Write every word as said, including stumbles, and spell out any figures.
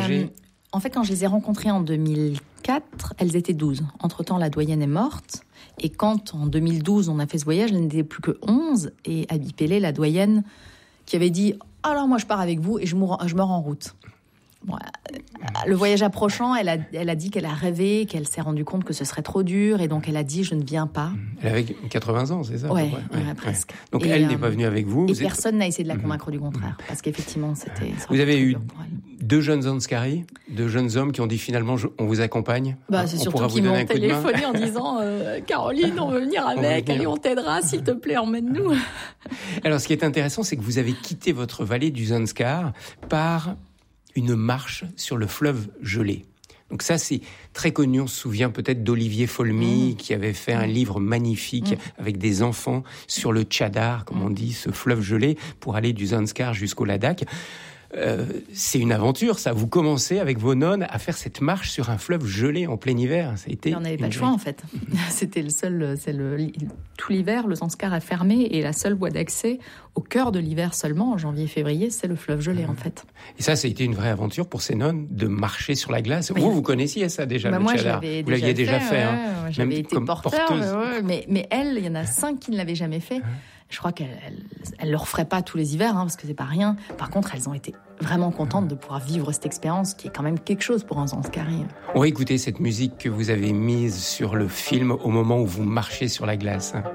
voyagé euh, En fait, quand je les ai rencontrées en deux mille quatre, elles étaient douze. Entre-temps, la doyenne est morte. Et quand, en deux mille douze, on a fait ce voyage, elles n'étaient plus que onze. Et Abby Pellet, la doyenne, qui avait dit « Alors moi, je pars avec vous et je me rends, je me rends en route ». Bon, le voyage approchant, elle a, elle a dit qu'elle a rêvé, qu'elle s'est rendue compte que ce serait trop dur. Et donc, elle a dit « Je ne viens pas ». Elle avait quatre-vingts ans, c'est ça? Ouais, ouais, ouais, presque. Ouais. Donc, et elle euh, n'est pas venue avec vous. Et vous personne êtes... n'a essayé de la convaincre mmh. du contraire. Parce qu'effectivement, c'était... Vous avez eu deux jeunes Anscari, deux jeunes hommes qui ont dit finalement je, on vous accompagne. Bah, c'est on surtout qu'ils m'ont téléphoné en disant euh, Caroline, on veut venir avec, allez, on t'aidera, s'il te plaît, emmène-nous. Alors, ce qui est intéressant, c'est que vous avez quitté votre vallée du Zanskar par une marche sur le fleuve gelé. Donc ça, c'est très connu. On se souvient peut-être d'Olivier Folmy, mmh. qui avait fait un livre magnifique mmh. avec des enfants sur le Tchadar, comme on dit, ce fleuve gelé, pour aller du Zanskar jusqu'au Ladakh. Euh, c'est une aventure, ça. Vous commencez avec vos nonnes à faire cette marche sur un fleuve gelé en plein hiver. Ça a été. Et on n'avait pas le choix en fait. C'était le seul, c'est le tout l'hiver, le Zanskar a fermé et la seule voie d'accès au cœur de l'hiver seulement, en janvier-février, c'est le fleuve gelé mmh. en fait. Et ça, ça a été une vraie aventure pour ces nonnes de marcher sur la glace. Oui. Vous, vous connaissiez ça déjà, bah le moi, Tchadar. Vous déjà l'aviez déjà fait. fait ouais, hein. ouais, j'avais Même été comme porteur, porteuse. Ouais, mais, mais elle, il y en a cinq qui ne l'avaient jamais fait. Je crois qu'elle ne le referait pas tous les hivers, hein, parce que c'est pas rien. Par contre, elles ont été vraiment contentes de pouvoir vivre cette expérience, qui est quand même quelque chose pour un Zanskari. On va écouter cette musique que vous avez mise sur le film au moment où vous marchez sur la glace.